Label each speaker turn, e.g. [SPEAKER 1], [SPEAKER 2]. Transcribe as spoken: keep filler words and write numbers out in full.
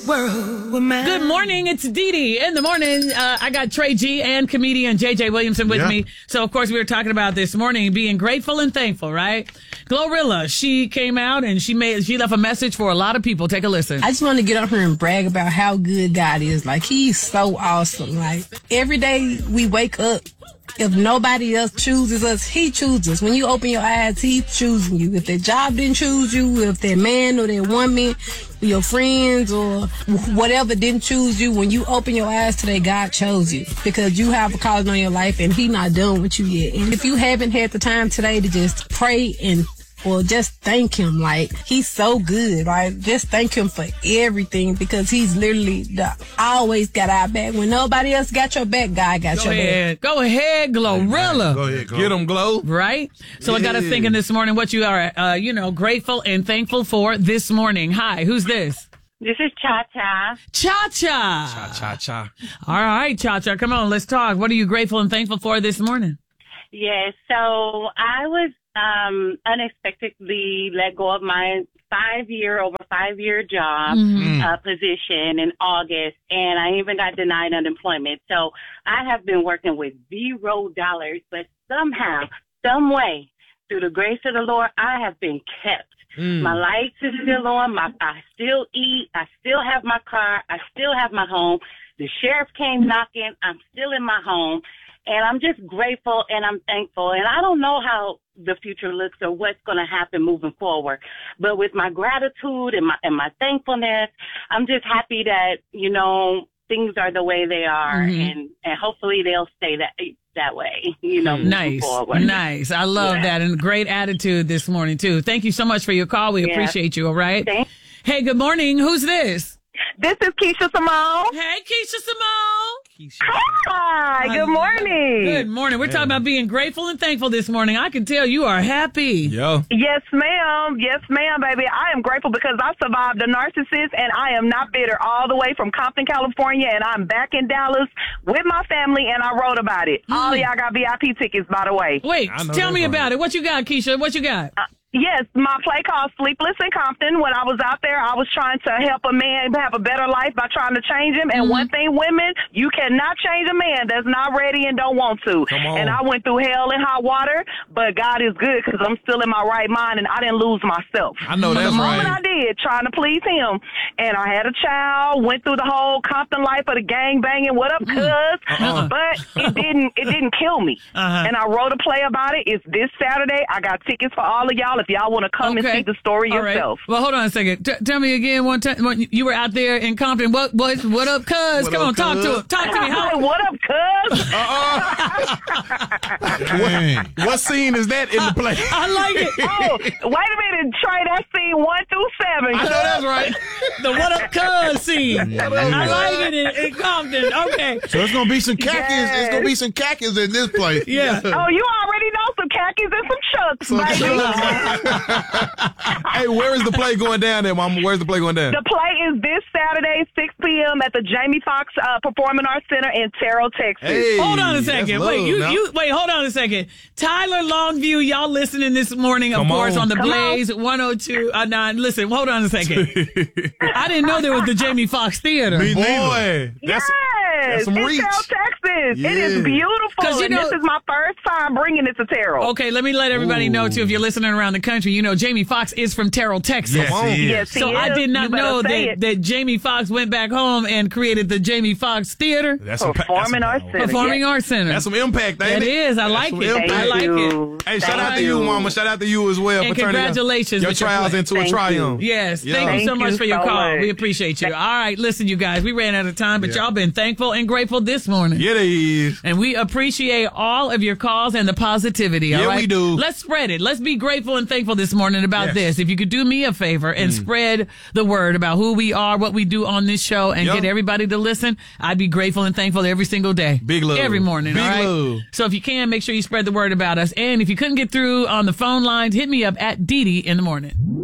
[SPEAKER 1] Good morning. It's Dee Dee in the morning. Uh, I got Trey G and comedian J J Williamson with
[SPEAKER 2] yeah.
[SPEAKER 1] me. So, of course, we were talking about this morning being grateful and thankful, right? Glorilla, she came out and she made she left a message for a lot of people. Take a listen.
[SPEAKER 3] I just want to get up here and brag about how good God is. Like, he's so awesome. Like, every day we wake up, if nobody else chooses us, he chooses us. When you open your eyes, he's choosing you. If that job didn't choose you, if that man or that woman, your friends or whatever didn't choose you, when you open your eyes today, God chose you because you have a calling on your life and he not done with you yet. And if you haven't had the time today to just pray and Well, just thank him. Like, he's so good. Right? Just thank him for everything because he's literally the, always got our back. When nobody else got your back, God got
[SPEAKER 1] Go
[SPEAKER 3] your
[SPEAKER 1] ahead.
[SPEAKER 3] back.
[SPEAKER 1] Go ahead, Glorilla.
[SPEAKER 2] Go ahead, Glo.
[SPEAKER 4] Get them, Glow.
[SPEAKER 1] Right? So
[SPEAKER 4] Yeah.
[SPEAKER 1] I got us thinking this morning what you are, uh, you know, grateful and thankful for this morning. Hi, who's this?
[SPEAKER 5] This is Cha-Cha.
[SPEAKER 1] Cha-Cha.
[SPEAKER 4] Cha-cha.
[SPEAKER 1] All right, Cha-Cha, come on, let's talk. What are you grateful and thankful for this morning?
[SPEAKER 5] Yes, so I was um, unexpectedly let go of my five-year, over five-year job
[SPEAKER 1] Mm-hmm.
[SPEAKER 5] uh, position in August, and I even got denied unemployment. So I have been working with zero dollars, but somehow, some way, through the grace of the Lord, I have been kept.
[SPEAKER 4] Mm.
[SPEAKER 5] My lights are still on. My, I still eat. I still have my car. I still have my home. The sheriff came knocking. I'm still in my home. And I'm just grateful and I'm thankful. And I don't know how the future looks or what's going to happen moving forward. But with my gratitude and my and my thankfulness, I'm just happy that, you know, things are the way they are.
[SPEAKER 1] Mm-hmm.
[SPEAKER 5] And, and hopefully they'll stay that that way, you know, moving
[SPEAKER 1] Nice.
[SPEAKER 5] forward.
[SPEAKER 1] Nice. I love
[SPEAKER 5] Yeah.
[SPEAKER 1] that. And great attitude this morning, too. Thank you so much for your call. We
[SPEAKER 5] Yeah.
[SPEAKER 1] appreciate you, all right?
[SPEAKER 5] Thank-
[SPEAKER 1] Hey, good morning. Who's this?
[SPEAKER 6] This is Keisha Simone.
[SPEAKER 1] Hey, Keisha Simone.
[SPEAKER 6] Hi, good morning.
[SPEAKER 1] Good morning. We're talking about being grateful and thankful this morning. I can tell you are happy.
[SPEAKER 4] Yo.
[SPEAKER 6] Yes, ma'am. Yes, ma'am, baby. I am grateful because I survived a narcissist and I am not bitter all the way from Compton, California, and I'm back in Dallas with my family and I wrote about it.
[SPEAKER 1] Mm.
[SPEAKER 6] All of y'all got V I P tickets, by the way.
[SPEAKER 1] Wait,
[SPEAKER 4] I know
[SPEAKER 1] tell
[SPEAKER 4] that's
[SPEAKER 1] me
[SPEAKER 4] right.
[SPEAKER 1] about it. What you got, Keisha? What you got?
[SPEAKER 6] Uh, Yes, my play called Sleepless in Compton. When I was out there, I was trying to help a man have a better life by trying to change him. And
[SPEAKER 1] Mm-hmm.
[SPEAKER 6] one thing, women, you cannot change a man that's not ready and don't want to.
[SPEAKER 4] Come on.
[SPEAKER 6] And I went through hell and hot water, but God is good because I'm still in my right mind and I didn't lose myself.
[SPEAKER 4] I know
[SPEAKER 6] From
[SPEAKER 4] that's
[SPEAKER 6] the moment
[SPEAKER 4] right.
[SPEAKER 6] I did, trying to please him. And I had a child, went through the whole Compton life of the gang banging, what up, cuz?
[SPEAKER 4] Uh-uh.
[SPEAKER 6] But it didn't, it didn't kill me.
[SPEAKER 1] Uh-huh.
[SPEAKER 6] And I wrote a play about it. It's this Saturday. I got tickets for all of y'all if y'all want to come and see the story
[SPEAKER 1] All right.
[SPEAKER 6] yourself.
[SPEAKER 1] Well, hold on a second. T- tell me again one time. When you were out there in Compton. What? What? What up, cuz?
[SPEAKER 4] What
[SPEAKER 1] Come
[SPEAKER 4] up,
[SPEAKER 1] on, talk
[SPEAKER 4] cuz?
[SPEAKER 1] to him. Talk to me.
[SPEAKER 6] Hey,
[SPEAKER 1] How?
[SPEAKER 6] what up, cuz?
[SPEAKER 2] Dang.
[SPEAKER 4] What scene is that in the play?
[SPEAKER 1] I like it.
[SPEAKER 6] Oh, wait a minute, Trey. That's scene one through seven.
[SPEAKER 4] I know that's right.
[SPEAKER 1] The what up, cuz scene. I like it in, in Compton. Okay.
[SPEAKER 2] So it's gonna be some khakis.
[SPEAKER 6] Yes.
[SPEAKER 2] It's gonna be some khakis in this place.
[SPEAKER 1] Yeah.
[SPEAKER 6] Oh, you already know some khakis and some chucks,
[SPEAKER 2] Some
[SPEAKER 6] baby.
[SPEAKER 4] Hey, where is the play going down there, Mama? Where's the play going down?
[SPEAKER 6] The play is this Saturday, six p.m. at the Jamie Foxx uh, Performing Arts Center in Terrell, Texas.
[SPEAKER 4] Hey,
[SPEAKER 1] Hold on a
[SPEAKER 4] that's
[SPEAKER 1] second.
[SPEAKER 4] love
[SPEAKER 1] Wait, you,
[SPEAKER 4] now.
[SPEAKER 1] you, wait, hold on a second. Tyler Longview, y'all listening this morning, of
[SPEAKER 4] Come
[SPEAKER 1] course,
[SPEAKER 4] on.
[SPEAKER 1] on the
[SPEAKER 6] Come
[SPEAKER 1] Blaze one oh two uh, nine. Listen, hold on a second. I didn't know there was the Jamie Foxx Theater.
[SPEAKER 2] Me neither.
[SPEAKER 4] Boy, that's
[SPEAKER 6] Yes,
[SPEAKER 4] that's some
[SPEAKER 6] in
[SPEAKER 4] reach.
[SPEAKER 6] Terrell, Texas. It
[SPEAKER 4] Yeah.
[SPEAKER 6] is beautiful.
[SPEAKER 1] 'Cause you
[SPEAKER 6] And
[SPEAKER 1] know-
[SPEAKER 6] this is my first time bringing it to Terrell.
[SPEAKER 1] Okay, let me let everybody know, too, if you're listening around the country, you know Jamie Foxx is from Terrell, Texas.
[SPEAKER 4] Yes,
[SPEAKER 2] Come on.
[SPEAKER 4] he is.
[SPEAKER 6] Yes, he
[SPEAKER 1] So
[SPEAKER 6] is.
[SPEAKER 1] I did not
[SPEAKER 6] You better
[SPEAKER 1] know
[SPEAKER 6] say
[SPEAKER 1] that,
[SPEAKER 6] it.
[SPEAKER 1] that Jamie Foxx went back home and created the Jamie Foxx Theater.
[SPEAKER 4] That's some,
[SPEAKER 6] Performing
[SPEAKER 4] that's
[SPEAKER 6] Arts
[SPEAKER 4] some,
[SPEAKER 6] Center.
[SPEAKER 1] Performing
[SPEAKER 6] yes.
[SPEAKER 1] Arts Center.
[SPEAKER 4] That's some impact, ain't
[SPEAKER 1] That
[SPEAKER 4] it?
[SPEAKER 1] is. I
[SPEAKER 4] That's
[SPEAKER 1] like
[SPEAKER 4] some
[SPEAKER 1] it.
[SPEAKER 4] impact.
[SPEAKER 1] I like
[SPEAKER 6] you.
[SPEAKER 1] it.
[SPEAKER 4] Hey, shout
[SPEAKER 6] Thank
[SPEAKER 4] out to you, Mama. Shout out to you as well.
[SPEAKER 1] And
[SPEAKER 4] for turning your-
[SPEAKER 1] congratulations
[SPEAKER 4] Your
[SPEAKER 1] with your
[SPEAKER 4] trials
[SPEAKER 1] play.
[SPEAKER 4] into a
[SPEAKER 6] Thank
[SPEAKER 4] triumph.
[SPEAKER 1] Yes,
[SPEAKER 4] Yeah.
[SPEAKER 1] thank you so
[SPEAKER 6] Thank
[SPEAKER 1] much
[SPEAKER 6] you
[SPEAKER 1] for your
[SPEAKER 6] so
[SPEAKER 1] call.
[SPEAKER 6] much.
[SPEAKER 1] We appreciate you. All right, listen, you guys, we ran out of time, but
[SPEAKER 4] Yeah.
[SPEAKER 1] y'all been thankful and grateful this morning.
[SPEAKER 4] Yeah, they is.
[SPEAKER 1] And we appreciate all of your calls and the positivity, all
[SPEAKER 4] Yeah,
[SPEAKER 1] right?
[SPEAKER 4] we do.
[SPEAKER 1] Let's spread it. Let's be grateful and thankful this morning about
[SPEAKER 4] Yes.
[SPEAKER 1] this. If you could do me a favor and spread the word about who we are, what we do on this show, and
[SPEAKER 4] Yep.
[SPEAKER 1] get everybody to listen, I'd be grateful and thankful every single day.
[SPEAKER 4] Big love.
[SPEAKER 1] Every morning,
[SPEAKER 4] Big
[SPEAKER 1] all right?
[SPEAKER 4] love.
[SPEAKER 1] So if you can, make sure you spread the word about us. And if you couldn't get through on the phone lines, hit me up at Dee Dee in the morning.